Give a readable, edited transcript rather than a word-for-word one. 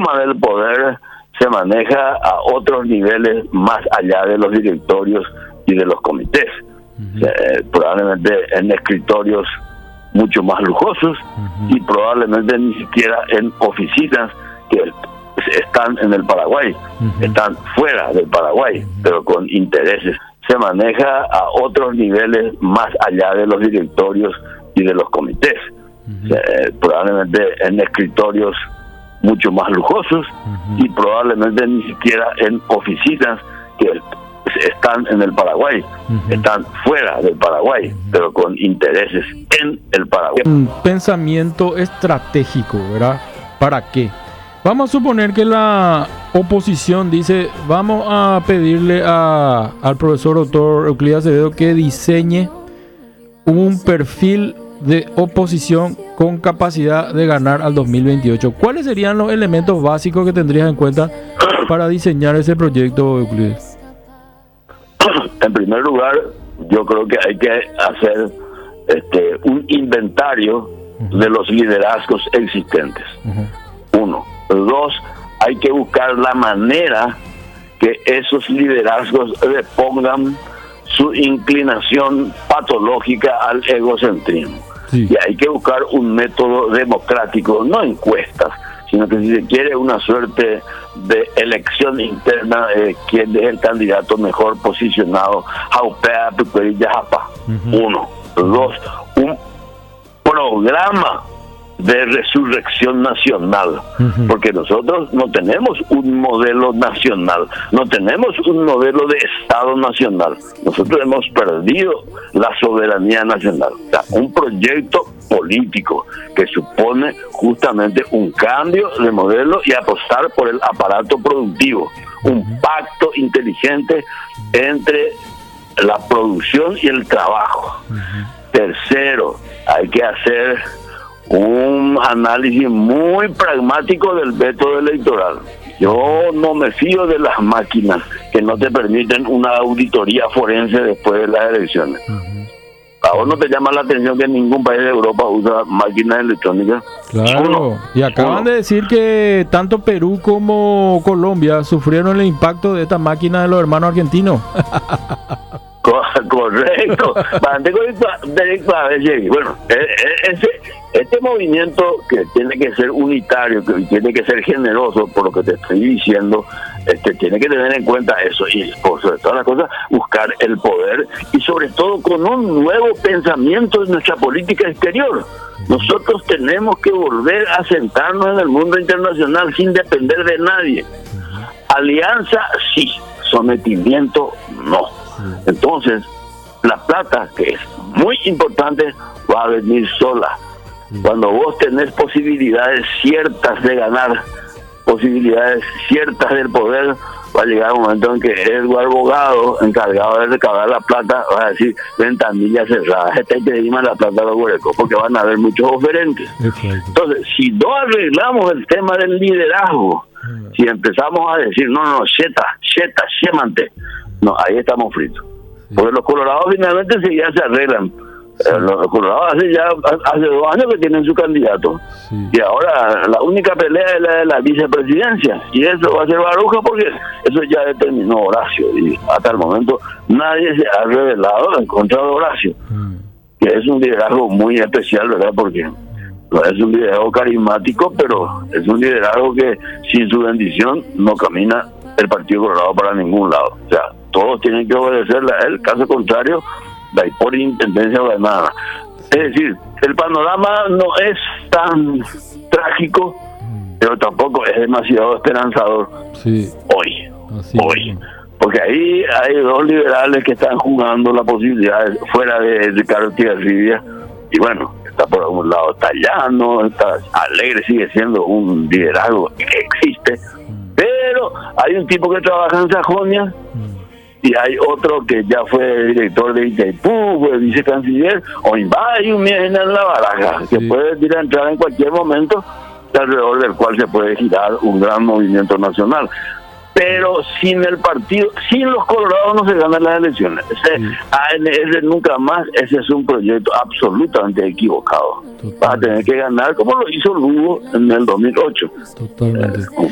toma del poder se maneja a otros niveles más allá de los directorios y de los comités. Probablemente en escritorios mucho más lujosos y probablemente ni siquiera en oficinas que están en el Paraguay, están fuera del Paraguay, pero con intereses. Se maneja a otros niveles más allá de los directorios y de los comités. Probablemente en escritorios mucho más lujosos y probablemente ni siquiera en oficinas que están en el Paraguay, están fuera del Paraguay, pero con intereses en el Paraguay. Un pensamiento estratégico, ¿verdad? ¿Para qué? Vamos a suponer que la oposición dice, vamos a pedirle al profesor doctor Euclides Acevedo que diseñe un perfil de oposición con capacidad de ganar al 2028. ¿Cuáles serían los elementos básicos que tendrías en cuenta para diseñar ese proyecto, Euclides? En primer lugar, yo creo que hay que hacer un inventario de los liderazgos existentes. Uno. Dos, hay que buscar la manera que esos liderazgos repongan su inclinación patológica al egocentrismo. Y hay que buscar un método democrático, no encuestas, sino que si se quiere una suerte de elección interna, quién es el candidato mejor posicionado. Uno. Dos, un programa de resurrección nacional, porque nosotros no tenemos un modelo nacional, no tenemos un modelo de Estado nacional, nosotros hemos perdido la soberanía nacional. O sea, un proyecto político que supone justamente un cambio de modelo y apostar por el aparato productivo, un pacto inteligente entre la producción y el trabajo. Tercero, hay que hacer un análisis muy pragmático del método electoral. Yo no me fío de las máquinas que no te permiten una auditoría forense después de las elecciones. ¿A vos no te llama la atención que ningún país de Europa usa máquinas electrónicas? Claro, y acaban de decir que tanto Perú como Colombia sufrieron el impacto de esta máquina de los hermanos argentinos. Correcto. Bueno, este movimiento que tiene que ser unitario, que tiene que ser generoso, por lo que te estoy diciendo, tiene que tener en cuenta eso y por sobre todas las cosas buscar el poder y sobre todo con un nuevo pensamiento en nuestra política exterior. Nosotros tenemos que volver a sentarnos en el mundo internacional sin depender de nadie. Alianza sí, sometimiento no. Entonces, la plata, que es muy importante, va a venir sola. Cuando vos tenés posibilidades ciertas de ganar, posibilidades ciertas del poder, va a llegar un momento en que Edward Bogado, encargado de recaudar la plata, va a decir, ventanilla cerrada, la plata de los huecos, porque van a haber muchos oferentes. Entonces, si no arreglamos el tema del liderazgo, si empezamos a decir, no, shemante, no, ahí estamos fritos. Porque los colorados finalmente ya se arreglan. Los colorados hace 2 años que tienen su candidato. Y ahora la única pelea es la de la vicepresidencia. Y eso va a ser Baruja porque eso ya determinó Horacio. Y hasta el momento nadie se ha revelado en contra de Horacio. Que es un liderazgo muy especial, ¿verdad? Porque no es un liderazgo carismático, pero es un liderazgo que sin su bendición no camina el Partido Colorado para ningún lado. O sea, todos tienen que obedecerle a él, caso contrario, la por intendencia o nada. Es decir, el panorama no es tan trágico, pero tampoco es demasiado esperanzador hoy. Porque ahí hay 2 liberales que están jugando la posibilidad fuera de Ricardo Tigarribia, y bueno, está por un lado Tallano, está Alegre, sigue siendo un liderazgo que existe, pero hay un tipo que trabaja en Sajonia y hay otro que ya fue director de Itaipú, fue vicecanciller, o hay un en la baraja que puede entrar en cualquier momento, alrededor del cual se puede girar un gran movimiento nacional. Pero sin el partido, sin los colorados no se ganan las elecciones. ANR nunca más, ese es un proyecto absolutamente equivocado. Va a tener que ganar como lo hizo Lugo en el 2008. Totalmente.